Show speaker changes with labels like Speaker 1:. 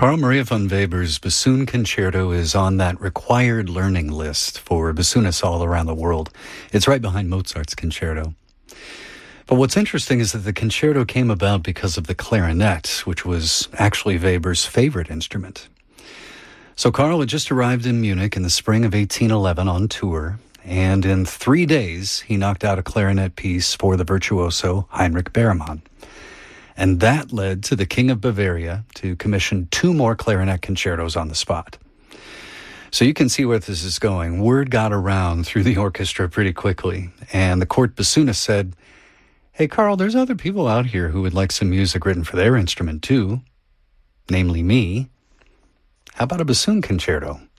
Speaker 1: Carl Maria von Weber's Bassoon Concerto is on that required learning list for bassoonists all around the world. It's right behind Mozart's Concerto. But what's interesting is that the concerto came about because of the clarinet, which was actually Weber's favorite instrument. So Carl had just arrived in Munich in the spring of 1811 on tour, and in 3 days he knocked out a clarinet piece for the virtuoso Heinrich Bergmann. And that led to the King of Bavaria to commission 2 more clarinet concertos on the spot. So you can see where this is going. Word got around through the orchestra pretty quickly, and the court bassoonist said, "Hey, Carl, there's other people out here who would like some music written for their instrument too, namely me. How about a bassoon concerto?"